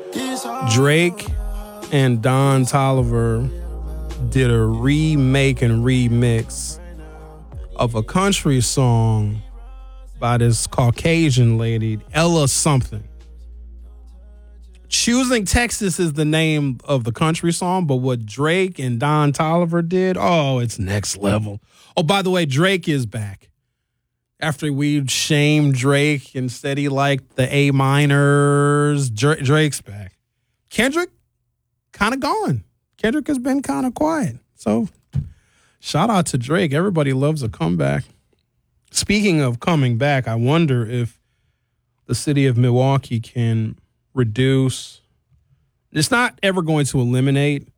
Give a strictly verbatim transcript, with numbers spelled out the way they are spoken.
Drake and Don Toliver did a remake and remix of a country song by this Caucasian lady, Ella something. Choosing Texas is the name of the country song, but what Drake and Don Toliver did, oh, it's next level. Oh, by the way, Drake is back. After we shamed Drake and said he liked the A minors, Dra- Drake's back. Kendrick, kind of gone. Kendrick has been kind of quiet. So shout out to Drake. Everybody loves a comeback. Speaking of coming back, I wonder if the city of Milwaukee can reduce. It's not ever going to eliminate